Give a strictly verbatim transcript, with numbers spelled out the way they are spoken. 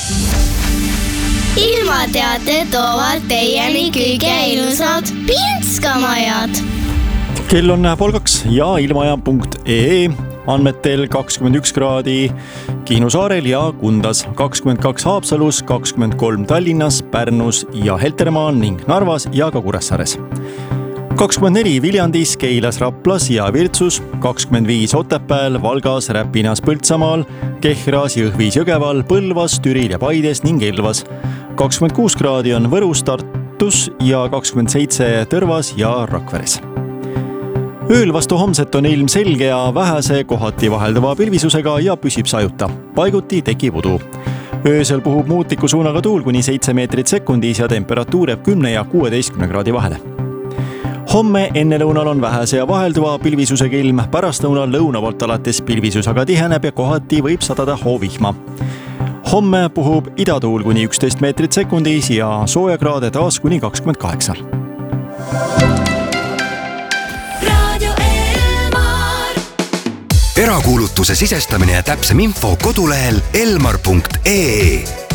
ilmateate toovad teieni kõige ilusad Pinskamajad. Kell on pool kaks ja ilmaja punkt ee andmetel kakskümmend üks kraadi Kihnu saarel ja Kundas, kakskümmend kaks Haapsalus, kakskümmend kolm Tallinnas, Pärnus ja Heltermaal ning Narvas ja ka Kuressaares. kakskümmend neli Viljandis, Keilas, Raplas ja Virtsus, kakskümmend viis Otepääl, Valgas, Räpinas, Põltsamaal, Kehras, Jõhvis, Jõgeval, Põlvas, Türil ja Paides ning Elvas. kakskümmend kuus kraadi on Võrus, Tartus ja kakskümmend seitse Tõrvas ja Rakveres. Ööl vastu homset on ilm selge ja vähese kohati vahelduva pilvisusega ja püsib sajuta. Paiguti tekib udu. Öösel puhub muutliku suunaga tuul kuni seitse meetrit sekundis ja temperatuur jääb kümne ja kuueteistkümne kraadi vahele. Homme ennelõunal on vähese ja vahelduva pilvisusega ilm, pärastlõunal lõuna poolt alates pilvisus aga tiheneb ja kohati võib sadada hoovihma. Homme puhub idatuul kuni üksteist meetrit sekundis ja soojakraade taas kuni kakskümmend kaheksa. erakuulutuse sisestamine ja täpsem info kodulehel elmar punkt ee.